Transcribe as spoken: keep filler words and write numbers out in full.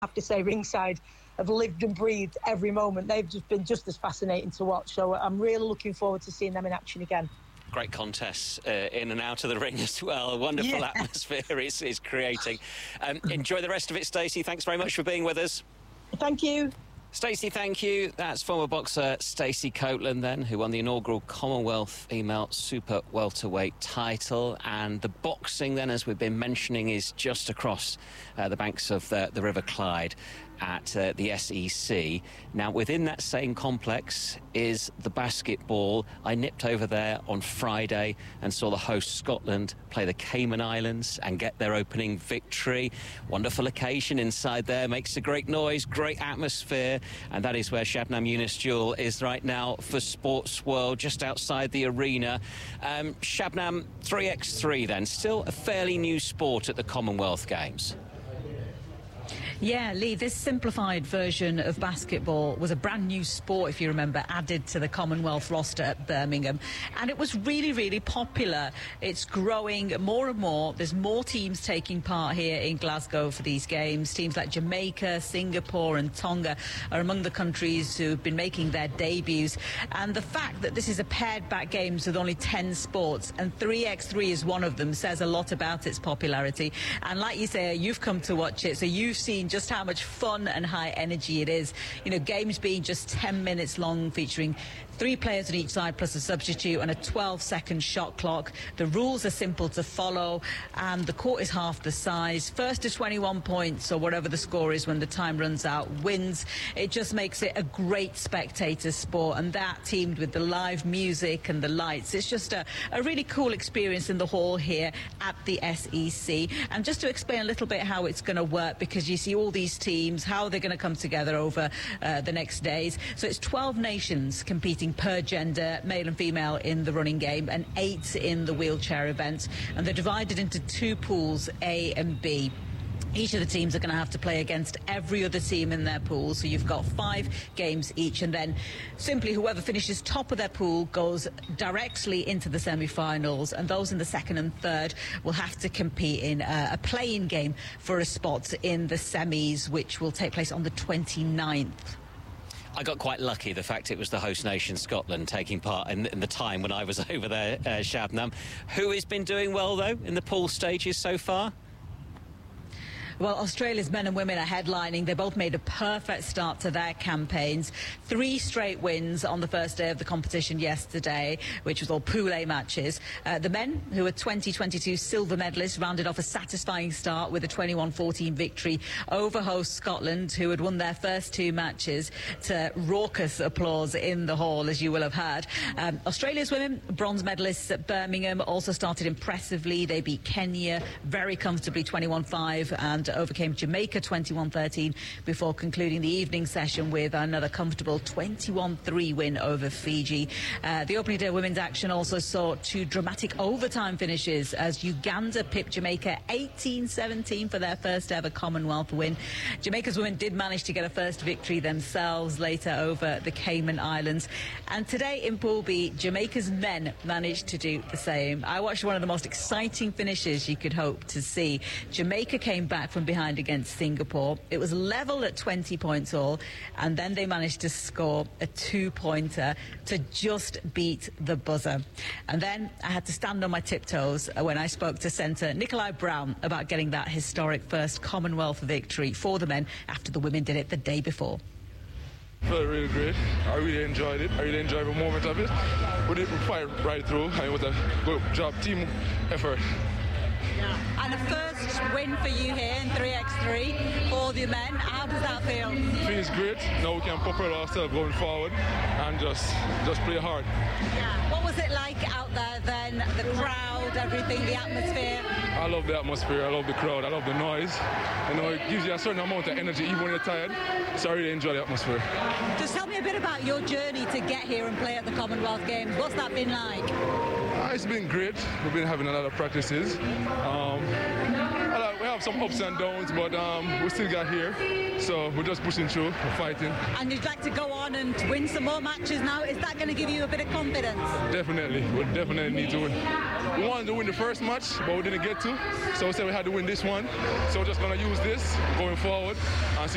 have to say ringside have lived and breathed every moment. They've just been just as fascinating to watch. So I'm really looking forward to seeing them in action again. Great contests uh, in and out of the ring as well. A wonderful yeah. atmosphere it's, it's creating. Um, enjoy the rest of it, Stacey. Thanks very much for being with us. Thank you. Stacey, thank you. That's former boxer Stacey Copeland then, who won the inaugural Commonwealth Female Super Welterweight title. And the boxing then, as we've been mentioning, is just across uh, the banks of the, the River Clyde at uh, the S E C. Now, within that same complex is the basketball. I nipped over there on Friday and saw the host Scotland play the Cayman Islands and get their opening victory. Wonderful occasion inside there, makes a great noise, great atmosphere, and that is where Shabnam Younis-Jewell is right now for Sports World, just outside the arena. Um, Shabnam, three by three then, still a fairly new sport at the Commonwealth Games. Yeah, Lee, this simplified version of basketball was a brand new sport, if you remember, added to the Commonwealth roster at Birmingham. And it was really, really popular. It's growing more and more. There's more teams taking part here in Glasgow for these games. Teams like Jamaica, Singapore and Tonga are among the countries who've been making their debuts. And the fact that this is a paired-back games with only ten sports, and three by three is one of them, says a lot about its popularity. And like you say, you've come to watch it, so you've seen just how much fun and high energy it is. You know, games being just ten minutes long, featuring three players on each side plus a substitute and a twelve second shot clock. The rules are simple to follow and the court is half the size. First to twenty-one points or whatever the score is when the time runs out wins. It just makes it a great spectator sport, and that teamed with the live music and the lights, it's just a, a really cool experience in the hall here at the S E C. And just to explain a little bit how it's going to work, because you see all these teams, how they're going to come together over uh, the next days. So it's twelve nations competing per gender, male and female, in the running game, and eight in the wheelchair event. And they're divided into two pools, A and B. Each of the teams are going to have to play against every other team in their pool, so you've got five games each, and then simply whoever finishes top of their pool goes directly into the semi-finals, and those in the second and third will have to compete in a, a play-in game for a spot in the semis, which will take place on the twenty-ninth. I got quite lucky, the fact it was the host nation, Scotland, taking part in, in the time when I was over there, uh, Shabnam. Who has been doing well, though, in the pool stages so far? Well, Australia's men and women are headlining. They both made a perfect start to their campaigns. Three straight wins on the first day of the competition yesterday, which was all Pool A matches. Uh, the men, who are twenty twenty-two silver medalists, rounded off a satisfying start with a twenty-one fourteen victory over host Scotland, who had won their first two matches, to raucous applause in the hall, as you will have heard. Um, Australia's women, bronze medalists at Birmingham, also started impressively. They beat Kenya very comfortably, twenty-one five, and overcame Jamaica twenty-one thirteen before concluding the evening session with another comfortable twenty-one three win over Fiji. Uh, the opening day of women's action also saw two dramatic overtime finishes as Uganda pipped Jamaica eighteen seventeen for their first ever Commonwealth win. Jamaica's women did manage to get a first victory themselves later over the Cayman Islands. And today in Pool B, Jamaica's men managed to do the same. I watched one of the most exciting finishes you could hope to see. Jamaica came back from behind against Singapore. It was level at twenty points all, and then they managed to score a two-pointer to just beat the buzzer. And then I had to stand on my tiptoes when I spoke to centre Nikolai Brown about getting that historic first Commonwealth victory for the men after the women did it the day before. Felt really great. I really enjoyed it. I really enjoyed every moment of it. We did fight right through, and it was a good job, team effort. Yeah. And a first win for you here in three by three for the men. How does that feel? Feels great. Now we can propel ourselves going forward and just just play hard. Yeah. What was it like out there then? The crowd, everything, the atmosphere? I love the atmosphere. I love the crowd. I love the noise. You know, it gives you a certain amount of energy even when you're tired. So I really enjoy the atmosphere. Just tell me a bit about your journey to get here and play at the Commonwealth Games. What's that been like? Uh, it's been great. We've been having a lot of practices. Um, we have some ups and downs, but um, we still got here. So we're just pushing through, we're fighting. And you'd like to go on and win some more matches now? Is that going to give you a bit of confidence? Definitely. We definitely need to win. We wanted to win the first match, but we didn't get to. So we said we had to win this one. So we're just going to use this going forward and see